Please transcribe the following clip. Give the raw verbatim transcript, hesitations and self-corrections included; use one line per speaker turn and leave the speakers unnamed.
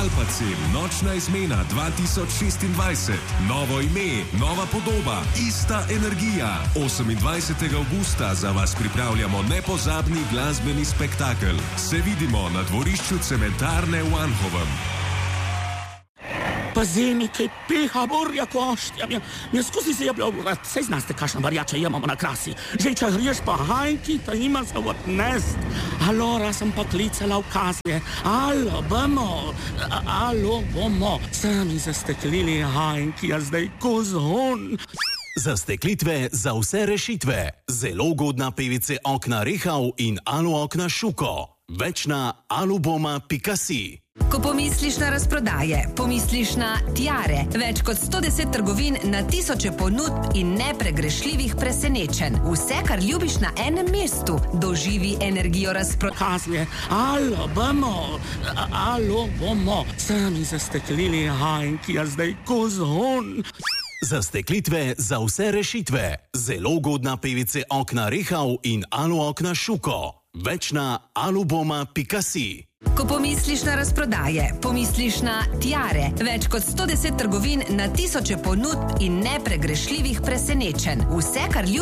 Alpacem, nočna izmena dva tisoč šestindvajset. Novo ime, nova podoba, ista energija. osemindvajsetega avgusta za vas pripravljamo nepozabni glasbeni spektakel. Se vidimo na dvorišču cementarne v Anhovem.
Pa zimi, kaj piha, borja koštja. Mja skozi se je bilo, sej znaste, kašna varjača imamo na krasi. Že če greš pa hajki, ta ima se odnest. Alora sem pa klicala v kazje. Alo, bomo, alo, bomo. Sami zasteklili hajki, a zdaj kozhon.
Zasteklitve za vse rešitve. Zelo ugodna pevice okna Rehau in Alu okna Šuko. Več na aluboma pika si.
Ko pomisliš na razprodaje, pomisliš na Tiare. Več kot sto deset trgovin na tisoče ponudb in nepregrešljivih presenečenj. Vse, kar ljubiš na enem mestu. Doživi energijo razprodaje.
Alo, bomo, alo, bomo. Sami zasteklili hajki, a zdaj kozhon.
Zasteklitve za vse rešitve. Zelo ugodna pevice okna Rehau in Alu okna Šuko. Več na aluboma pika si.
Ko pomisliš na razprodaje, pomisliš na Tiare. Več kot sto deset trgovin na tisoče ponudb in nepregrešljivih presenečenj. Vse, kar ljubiš